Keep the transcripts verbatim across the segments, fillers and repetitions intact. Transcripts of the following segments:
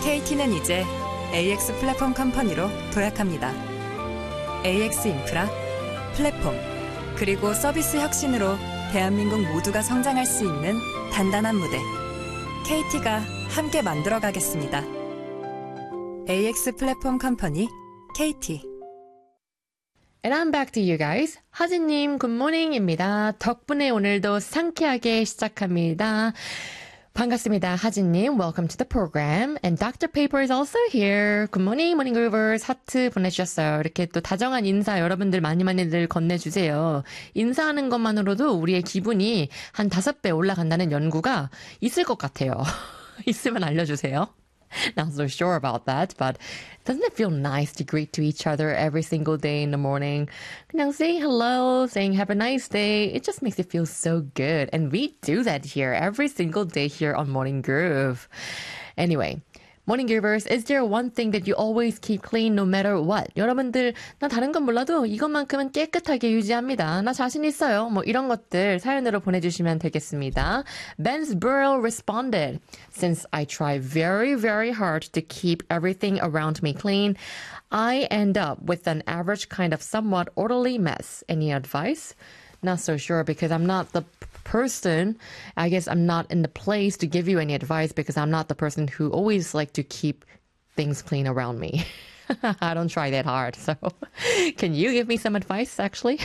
케이티는 이제 에이엑스 플랫폼 컴퍼니로 도약합니다. 에이엑스 인프라, 플랫폼, 그리고 서비스 혁신으로 대한민국 모두가 성장할 수 있는 단단한 무대. 케이티가 함께 만들어 가겠습니다. 에이엑스 플랫폼 컴퍼니, 케이티. And I'm back to you guys. 하진님, 굿모닝입니다. 덕분에 오늘도 상쾌하게 시작합니다. 반갑습니다, 하진님. Welcome to the program. And Doctor Paper is also here. Good morning, morning groovers. 하트 보내주셨어요. 이렇게 또 다정한 인사 여러분들 많이 많이들 건네주세요. 인사하는 것만으로도 우리의 기분이 한 다섯 배 올라간다는 연구가 있을 것 같아요. 있으면 알려주세요. Not so sure about that, but doesn't it feel nice to greet to each other every single day in the morning? 그냥 saying hello, saying have a nice day, it just makes it feel so good. And we do that here every single day here on Morning Groove. Anyway, Morning Groovers, is there one thing that you always keep clean no matter what? 여러분들, 나 다른 건 몰라도 이것만큼은 깨끗하게 유지합니다. 나 자신 있어요. 뭐 이런 것들 사연으로 보내주시면 되겠습니다. Ben's Burrow responded, Since I try very, very hard to keep everything around me clean, I end up with an average kind of somewhat orderly mess. Any advice? Not so sure because I'm not the person. I guess I'm not in the place to give you any advice because I'm not the person who always like to keep things clean around me. I don't try that hard. So can you give me some advice actually?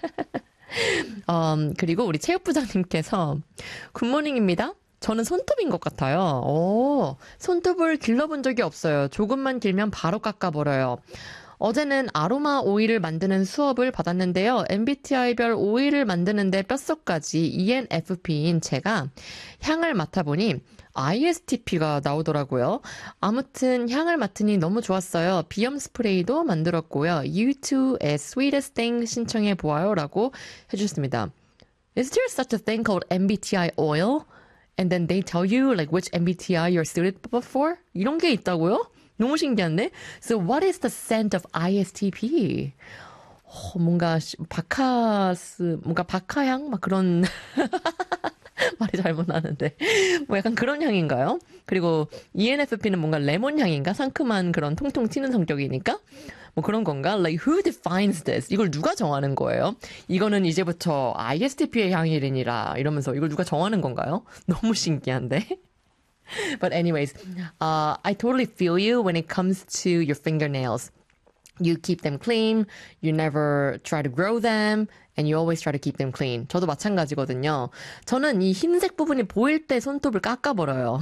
um, 그리고 우리 체육부장님께서 굿모닝입니다. 저는 손톱인 것 같아요. 오, 손톱을 길러본 적이 없어요. 조금만 길면 바로 깎아버려요. 어제는 아로마 오일을 만드는 수업을 받았는데요. 엠비티아이별 오일을 만드는데 뼛속까지 이엔에프피인 제가 향을 맡아보니 아이에스티피가 나오더라고요. 아무튼 향을 맡으니 너무 좋았어요. 비염 스프레이도 만들었고요. 유투의 Sweetest Thing 신청해 보아요 라고 해주셨습니다. Is there such a thing called 엠비티아이 oil? And then they tell you like which 엠비티아이 you're suited for? 이런 게 있다고요? 너무 신기한데? So what is the scent of 아이에스티피? 어, 뭔가 바카스, 뭔가 바카향? 막 그런 말이 잘못 나는데 뭐 약간 그런 향인가요? 그리고 이엔에프피는 뭔가 레몬 향인가? 상큼한 그런 통통 튀는 성격이니까? 뭐 그런 건가? Like who defines this? 이걸 누가 정하는 거예요? 이거는 이제부터 아이에스티피의 향이니라 이러면서 이걸 누가 정하는 건가요? 너무 신기한데? But anyways, uh, I totally feel you when it comes to your fingernails. You keep them clean, you never try to grow them, and you always try to keep them clean. 저도 마찬가지거든요. 저는 이 흰색 부분이 보일 때 손톱을 깎아버려요.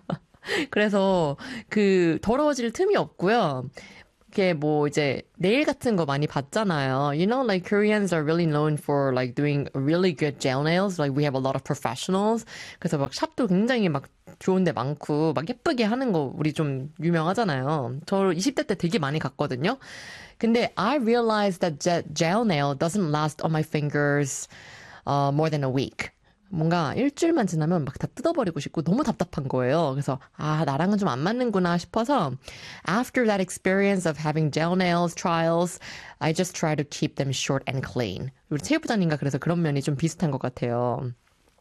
그래서 그 더러워질 틈이 없고요. 이게 뭐 이제 네일 같은 거 많이 봤잖아요. You know, like Koreans are really known for like doing really good gel nails. Like we have a lot of professionals. 그래서 막 샵도 굉장히 막 좋은 데 많고 막 예쁘게 하는 거 우리 좀 유명하잖아요. 저 이십 대 때 되게 많이 갔거든요. 근데 I realized that gel nail doesn't last on my fingers uh, more than a week. 뭔가 일주일만 지나면 막 다 뜯어버리고 싶고 너무 답답한 거예요. 그래서 아 나랑은 좀 안 맞는구나 싶어서 after that experience of having gel nails trials, I just try to keep them short and clean. 우리 체육부장님과 그래서 그런 면이 좀 비슷한 것 같아요.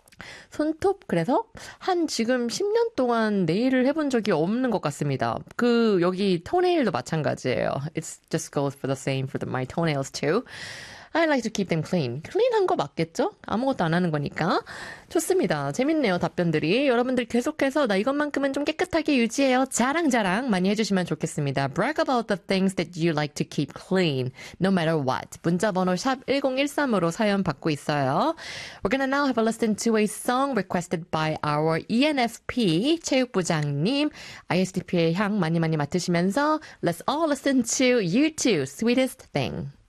손톱 그래서 한 지금 십 년 동안 네일을 해본 적이 없는 것 같습니다. 그 여기 토네일도 마찬가지예요. It just goes for the same for the, my toenails too. I like to keep them clean. clean한 거 맞겠죠? 아무것도 안 하는 거니까. 좋습니다. 재밌네요, 답변들이. 여러분들 계속해서 나 이것만큼은 좀 깨끗하게 유지해요. 자랑자랑 많이 해주시면 좋겠습니다. Brag about the things that you like to keep clean, no matter what. 문자번호 샵 일공일삼으로 사연 받고 있어요. We're gonna now have a listen to a song requested by our 이엔에프피 체육부장님. 아이에스티피의 향 많이 많이 맡으시면서 Let's all listen to U two, Sweetest Thing.